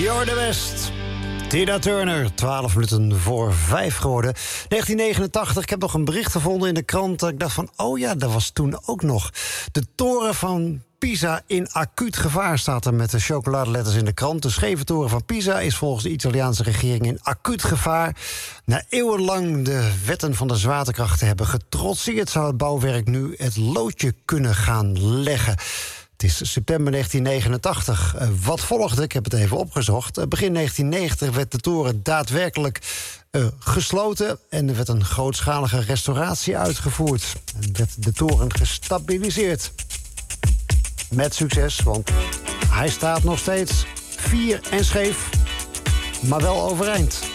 You're the best. Tina Turner, 12 minuten voor 5 geworden. 1989, ik heb nog een bericht gevonden in de krant. Ik dacht van, oh ja, dat was toen ook nog. De toren van Pisa in acuut gevaar, staat er met de chocoladeletters in de krant. De scheve toren van Pisa is volgens de Italiaanse regering in acuut gevaar. Na eeuwenlang de wetten van de zwaartekracht te hebben getrotseerd, zou het bouwwerk nu het loodje kunnen gaan leggen. Het is september 1989. Wat volgde? Ik heb het even opgezocht. Begin 1990 werd de toren daadwerkelijk gesloten en er werd een grootschalige restauratie uitgevoerd. En werd de toren gestabiliseerd. Met succes, want hij staat nog steeds fier en scheef, maar wel overeind.